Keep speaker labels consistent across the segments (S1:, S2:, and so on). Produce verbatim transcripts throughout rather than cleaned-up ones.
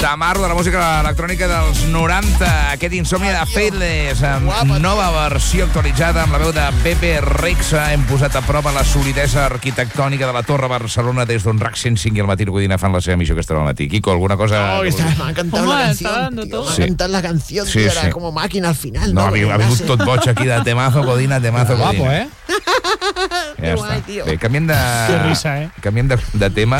S1: Tamar, de la música electrònica dels noranta. Aquest Insomni de Faithless, amb nova versió actualitzada amb la veu de Pepe Rexa. Hem posat a prova la solidesa arquitectònica de la Torre Barcelona des d'on RAC cent cinc i el Matí Codina fan la seva missió aquesta hora al matí. Quico, alguna cosa...
S2: Oh, está, me ha encantado
S3: Home,
S2: la
S3: está
S2: canción,
S3: dando
S2: tío.
S3: todo.
S2: Me ha
S1: Sí.
S2: encantado la canción,
S1: Sí,
S2: tío.
S1: sí.
S2: Era como máquina al final.
S1: No,
S2: No,
S1: ha vingut, ha
S2: no
S1: vingut
S2: sé.
S1: tot boig aquí de temazo, Codina, temazo, Codina.
S4: Guapo, eh?
S1: Ja
S2: Que
S1: està.
S2: guai, tio.
S1: Bé, canviem de...
S4: Que risa, eh?
S1: Canviem de, de tema,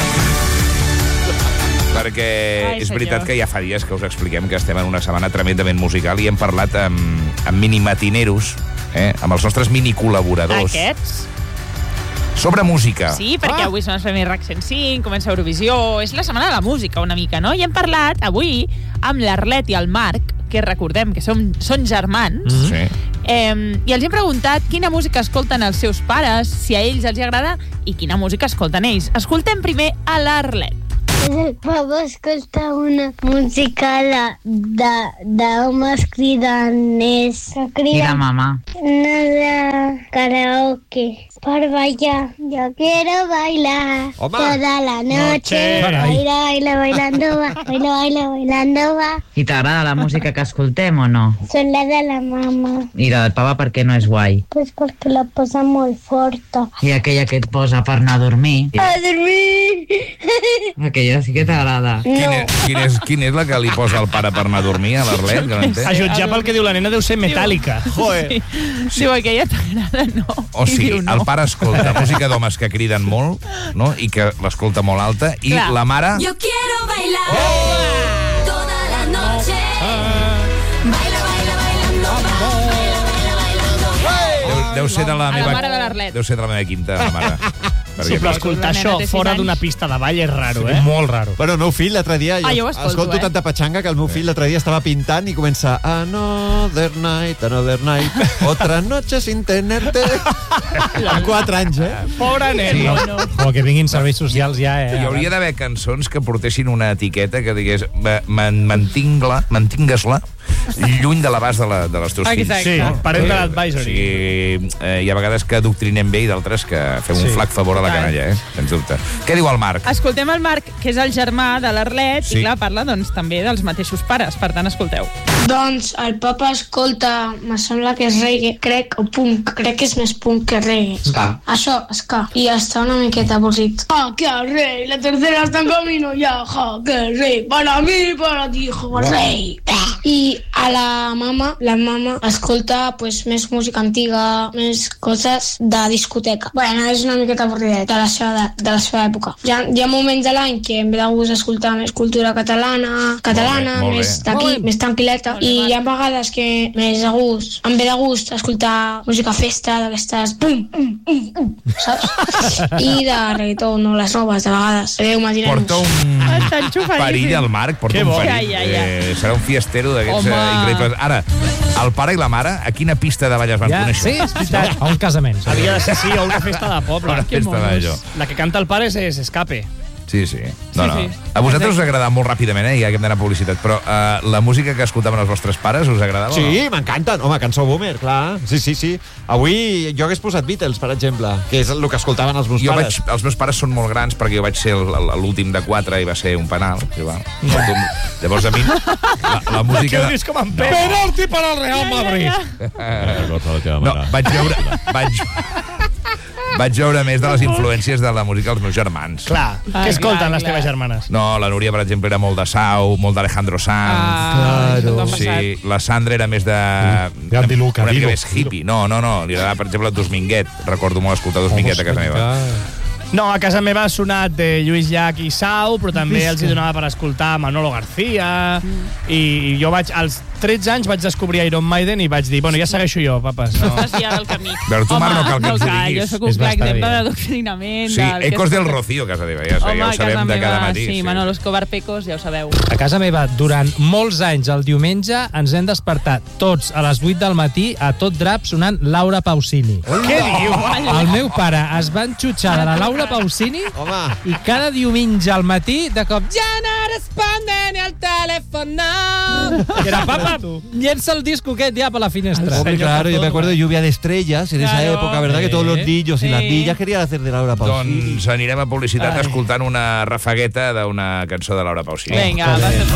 S1: perquè
S3: Ai,
S1: és
S3: senyor.
S1: veritat que ja fa dies que us expliquem que estem en una setmana tremendament musical i hem parlat amb, amb minimatineros, eh, amb els nostres minicol·laboradors,
S3: Aquests?
S1: sobre música.
S3: Sí, perquè
S4: Ah.
S3: avui són els Premis RAC cent cinc, comença Eurovisió, és la setmana de la música una mica, no? I hem parlat avui amb l'Arlet i el Marc, que recordem que som, són germans,
S4: Mm.
S1: Sí.
S3: eh, i els hem preguntat quina música escolten els seus pares, si a ells els agrada, i quina música escolten ells. Escoltem primer a l'Arlet.
S5: El papa escolta una música de, de, d'homes cridaners. Que criden
S6: I la mama.
S5: una de karaoke per ballar. Yo quiero bailar
S2: Home.
S5: toda la noche.
S4: Carai.
S5: Baila, baila, bailando va. Baila, baila, bailando va.
S6: I t'agrada la música que escoltem o no?
S5: Son la de la mamá.
S6: I la del papa per què no és guai?
S5: Pues porque la posa muy fuerte.
S6: I aquella que et posa per anar a dormir?
S5: A dormir.
S6: Aquella sí que t'agrada.
S1: Quin,
S5: No.
S1: és, quin, és, quin és la que li posa el pare per anar a dormir a l'Arlet? Que no entén?
S4: A jutjar pel que diu la nena deu ser metàl·lica.
S2: Joder.
S3: Sí. Diu, aquella t'agrada, no.
S1: O
S3: I
S1: sigui,
S3: diu, no.
S1: el pare escolta música d'homes que criden molt, no? I que l'escolta molt alta, i
S3: Clar.
S1: la mare...
S7: Yo quiero bailar toda la noche. Baila, baila, bailando, va. Baila, baila, bailando, va.
S1: Deu, deu ser de la
S3: A la
S1: meva...
S3: mare de l'Arlet.
S1: Deu ser de la meva quinta, la mare.
S4: Sí, però escoltar
S3: La nena
S4: això
S3: té sis
S4: fora
S3: anys.
S4: d'una pista de ball és raro, eh? Molt raro.
S2: Bueno, el meu fill l'altre dia...
S3: Ah, jo ho escolto,
S2: escolto
S3: eh?
S2: tanta patxanga que el meu fill l'altre dia estava pintant i comença Another night, another night, otra noche sin tenerte. Amb quatre anys, eh?
S4: Pobre nen.
S1: Sí.
S4: No, no. O que vinguin serveis socials ja, eh?
S1: Hi hauria d'haver cançons que portessin una etiqueta que digués "Ma- man- mantingla, mantingues-la lluny de l'abast de, la, de les teus fills.
S3: Exacte.
S4: Sí,
S3: No?
S4: parental
S1: Eh,
S4: advisory.
S1: O sigui, eh, hi ha vegades que adoctrinem bé i d'altres que fem un
S4: Sí.
S1: flac favor a la
S3: Total.
S1: canalla, eh? Sens dubte. Què diu el Marc?
S3: Escoltem el Marc, que és el germà de l'Arlet,
S1: Sí.
S3: i clar, parla doncs, també dels mateixos pares, per tant, escolteu.
S8: Doncs el papa escolta, me sembla que és reggae, crec, o punk, crec que és més punk que reggae.
S6: Ska.
S8: Això, ska. I està una miqueta avorrit. Ja, que el rei, la tercera està en camino, ja, ja, que el rei, para mí, para ti, jo, el rei. I a la mama, la mama escolta pues, més música antiga, més coses de discoteca. Bueno, és una miqueta avorridet de la seva, de, de la seva època. Hi ha, hi ha moments de l'any que em ve de gust escoltar més cultura catalana, catalana,
S1: Molt bé, molt
S8: més
S1: bé.
S8: d'aquí, més tranquil·leta.
S3: Molt bé,
S8: I
S3: Marc.
S8: hi ha vegades que més de gust, em ve de gust escoltar música festa, d'aquestes bum, bum, bum, bum, saps? I de reggaeton, no les noves, de vegades. Adéu, Madinens.
S1: Porta un
S3: Està enxufadíssim.
S1: perill al Marc, porta
S4: Que
S1: un
S4: bo.
S1: perill.
S3: Ja, ja, ja.
S1: Eh, serà un fiestero d'aquests
S3: Home.
S1: eh, increïbles. Ara, el pare i la mare, a quina pista de ball es van
S4: Ja,
S1: conèixer?
S4: sí, és veritat. A un casament. Havia de ser, sí, a una festa de poble.
S1: Una festa d'allò.
S4: La que canta el pare és, és Escape.
S1: Sí, sí. No,
S3: Sí,
S1: no.
S3: sí.
S1: A vosaltres us ha agradat molt ràpidament, eh? Ja que hem d'anar a publicitat, però uh, la música que escoltaven els vostres pares us agradava o no?
S2: Sí, m'encanten. Home, cançó boomer, clar. Sí, sí, sí. Avui jo hagués posat Beatles, per exemple, que és el que escoltaven els meus
S1: Jo
S2: pares.
S1: vaig, els meus pares són molt grans perquè jo vaig ser el- el- l'últim de quatre i va ser un penal. I va. Llavors a mi la, la música...
S4: Que ho dius com en Pep. Penalti per al Real Madrid.
S1: No, vaig veure... Vaig, vaig veure més de les influències de la música dels meus germans.
S4: Clar,
S3: Ah,
S4: què escolten
S3: clar,
S4: les
S3: clar.
S4: teves germanes?
S1: No, la Núria, per exemple, era molt de Sau, molt d'Alejandro Sanz.
S3: Ah, això t'ho ha
S1: Sí,
S3: passat.
S1: la Sandra era més de...
S4: Ja em diluca,
S1: una mica
S4: dilo,
S1: més hippie. No, no, no. Li agradava, per exemple, Dosminguet. Recordo molt escoltar Dosminguet a casa meva.
S4: No, a casa meva ha sonat de Lluís Llach i Sau, però també els hi donava per escoltar Manolo García, i jo vaig, als tretze anys vaig descobrir Iron Maiden i vaig dir, bueno, ja segueixo jo, papes. No.
S3: Estàs ja del camí.
S1: Però tu, Marc, no cal que ens ho
S3: cal,
S1: diguis.
S3: Jo sóc un
S4: És
S3: clar
S4: bastant
S3: exemple
S4: evident.
S3: d'adoctrinament.
S1: Sí,
S3: del que
S1: Ecos del
S3: escolta-
S1: Rocío, a casa teva, ja,
S3: Home,
S1: ja ho
S3: a
S1: sabem
S3: casa
S1: de cada
S3: meva,
S1: matí.
S3: Sí, Manolo Escobar Pecos, ja ho sabeu.
S4: A casa meva, durant molts anys, el diumenge, ens hem despertat tots a les vuit del matí a tot drap sonant Laura Pausini.
S1: Què diu?
S4: El meu pare es va enxutxar de la Laura Pausini
S2: Home,
S4: i cada diumenge al matí, de cop, ja no responden el telèfon, no. I era, papa, llença el disco aquest ja per la finestra.
S2: hombre, claro, yo me acuerdo de Lluvia de Estrellas en esa
S3: Claro.
S2: época, ¿verdad? Que todos los niños y las
S3: Sí.
S2: niñas querían hacer de Laura Pausini.
S1: Doncs anirem a publicitat
S4: Ai.
S1: escoltant una rafagueta d'una cançó de Laura Pausini.
S3: Vinga, va ser